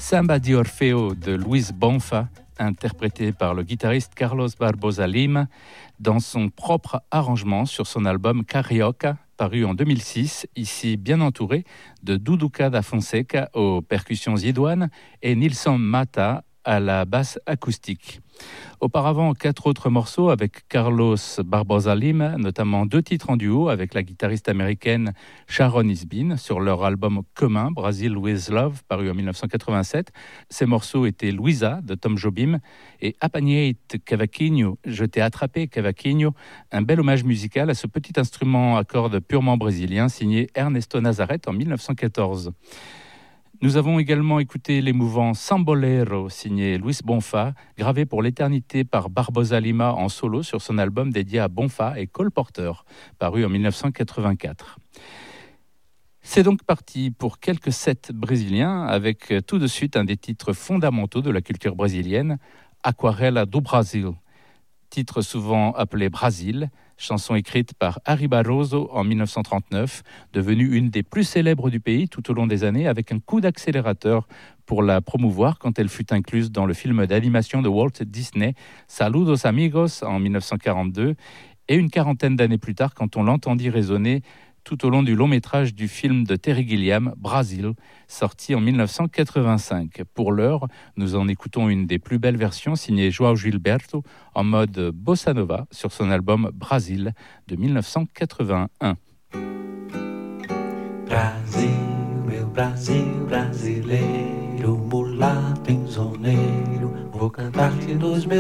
Samba de Orfeo de Luis Bonfa, interprété par le guitariste Carlos Barbosa Lima, dans son propre arrangement sur son album Carioca, paru en 2006, ici bien entouré de Duduca da Fonseca aux percussions idoines et Nilson Mata à la basse acoustique. Auparavant, 4 autres morceaux avec Carlos Barbosa Lima, notamment 2 titres en duo avec la guitariste américaine Sharon Isbin sur leur album commun Brazil with Love, paru en 1987. Ces morceaux étaient Luisa de Tom Jobim et Apanhei-te Cavaquinho, Je t'ai attrapé Cavaquinho, un bel hommage musical à ce petit instrument à cordes purement brésilien signé Ernesto Nazareth en 1914. Nous avons également écouté l'émouvant Sambolero, signé Luis Bonfa, gravé pour l'éternité par Barbosa Lima en solo sur son album dédié à Bonfa et Cole Porter, paru en 1984. C'est donc parti pour quelques sets brésiliens, avec tout de suite un des titres fondamentaux de la culture brésilienne, Aquarela do Brasil. Titre souvent appelé Brasil, chanson écrite par Ari Barroso en 1939, devenue une des plus célèbres du pays tout au long des années, avec un coup d'accélérateur pour la promouvoir quand elle fut incluse dans le film d'animation de Walt Disney, Saludos Amigos en 1942, et une quarantaine d'années plus tard quand on l'entendit résonner tout au long du long métrage du film de Terry Gilliam, Brasil, sorti en 1985. Pour l'heure, nous en écoutons une des plus belles versions signée João Gilberto en mode bossa nova sur son album Brasil de 1981. Brasil, meu Brasil brasileiro, mulato insoneiro, vou cantar-te nos meus